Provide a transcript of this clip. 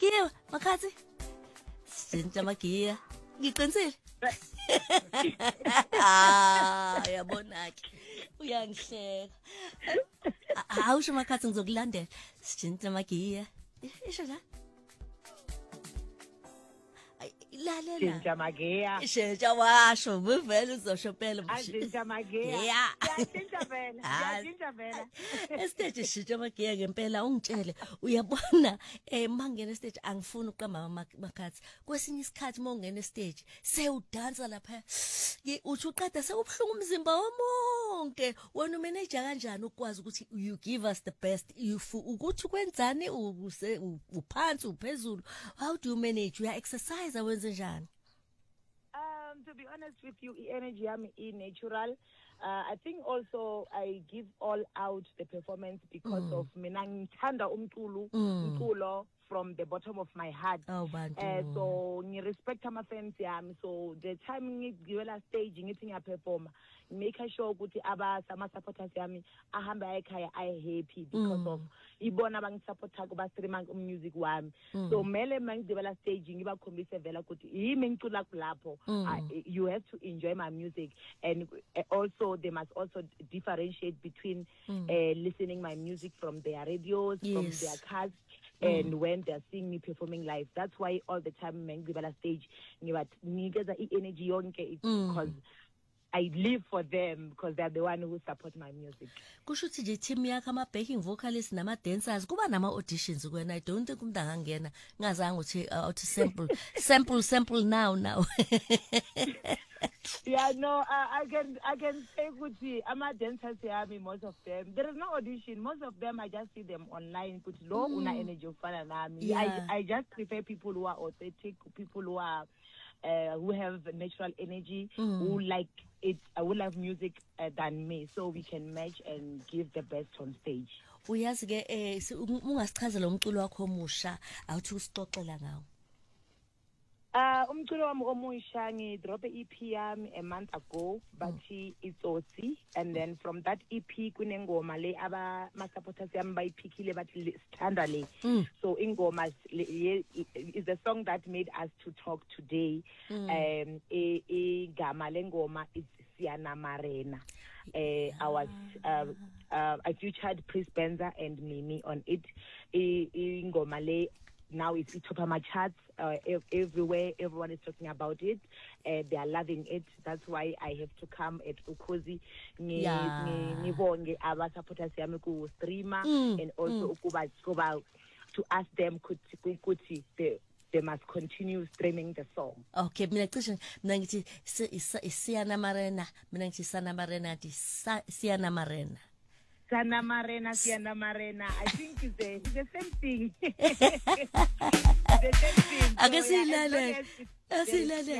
Giya, makhathi. Sinta magiya. Ngiqinisile. Yabona ke. Uyangihleka. Awusho makhathi ngizokulandela. Sinta magiya. Isho la. Lalela. Sinta Magea. Shintsha washo uvele uzoshopela Sinta Magea. Yeah. Sinta vela. Sinta vela. Estage shintsha magiya ngempela ungitshele uyabona mangena stage angifuni uqamba makhathi kwesinye isikhathi mongena stage sewudansa lapha uthi uqeda sewubhlungu umzimba wonke wena manager kanjani ukwazi ukuthi you give us the best ukuthi kwenzani uphansi uphezulu how do you manage you exercise wenze njani? To be honest with you, energy yami natural. I think also I give all out the performance because of mina ngithanda umculo from the bottom of my heart. So ngi respect ama fans yami. So the time ngigibela stage ngithi ngiyaperforma make sure ukuthi ama supporters yami ahamba ekhaya happy because of ibona bangisupporta kuba streama music wami. So mele mangigibela stage ngibakhombise vela ukuthi yimi ngicula lapho. You have to enjoy my music, and also they must also differentiate between listening my music from their radios, from their cars, and when they're seeing me performing live. That's why all the time mangibela stage ngibanikeza energy yonke because I live for them because they're the one who support my music. Kusho ukuthi nje team yakhe ama backing vocalists nama dancers kuba nama auditions kwena. I don't think umuntu angangena ngazange uthi sample now. Yeah, no, I can say kuti ama dancers yami, most of them there is no audition. Most of them I just see them online kuti lo una energy ufana nami. I just prefer people who are authentic, people who are who have natural energy, who like it, who love music than me, so we can match and give the best on stage. Uyazi ke ungasichazela umculo wakho omusha awuthi usixoxela ngawo. Umculo wami omusha ngidrop EP yami a month ago, bathi Itsotsi, and then from that EP kunengoma le aba supporters yami bayiphikile bathi Sithanda le. So ingoma is the song that made us to talk today. Igama lengoma is Siana Marena. I featured Prince Benza and Mimi on it. Ingoma le now it's top of my charts everywhere. Everyone is talking about it. They are loving it. That's why I have to come at Ukhozi ngibonge aba supporters yami ku streamer and also ukuba to ask them ukuthi they must continue streaming the song. Okay, mina ngithi Siana Marena, mina ngithi Sana Marena, Siana Marena. Sana Marena, Siana Marena. I think it's the same thing. The same thing. Asilale.